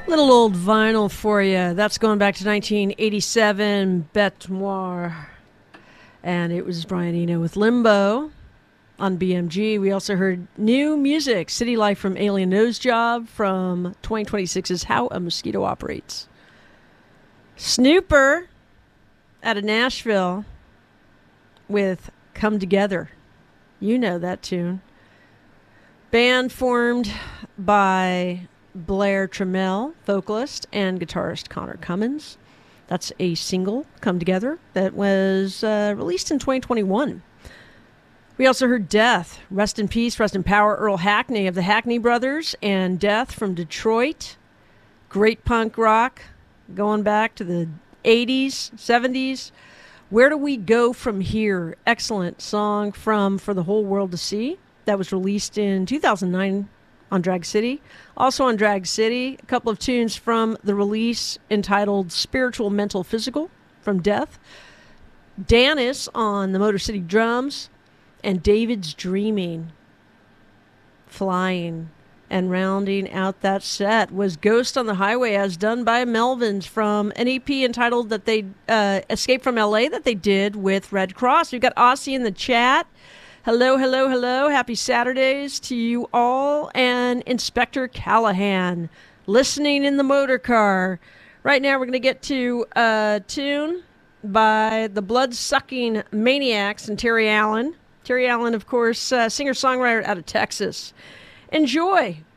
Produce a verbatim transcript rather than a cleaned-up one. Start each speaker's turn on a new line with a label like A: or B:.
A: Little old vinyl for you. That's going back to nineteen eighty-seven, Bête Noire. And it was Brian Eno with Limbo on B M G. We also heard new music, City Life from Alien Nose Job from twenty twenty-six's How a Mosquito Operates. Snooper out of Nashville with Come Together. You know that tune. Band formed by Blair Trammell, vocalist, and guitarist Connor Cummins. That's a single, Come Together, that was uh, released in twenty twenty-one. We also heard Death, Rest in Peace, Rest in Power, Earl Hackney of the Hackney Brothers, and Death from Detroit. Great punk rock, going back to the eighties, seventies. Where Do We Go From Here? Excellent song from For the Whole World to See. That was released in two thousand nine on Drag City. Also on Drag City, a couple of tunes from the release entitled Spiritual, Mental, Physical from Death. Danis on the Motor City drums. And David's Dreaming, Flying. And rounding out that set was Ghost on the Highway, as done by Melvins from an E P entitled that they uh, Escape from L A that they did with Red Cross. We've got Aussie in the chat. Hello, hello, hello. Happy Saturdays to you all. And Inspector Callahan listening in the motor car. Right now we're going to get to a tune by the Blood-Sucking Maniacs and Terry Allen. Terry Allen, of course, uh, singer-songwriter out of Texas. Enjoy.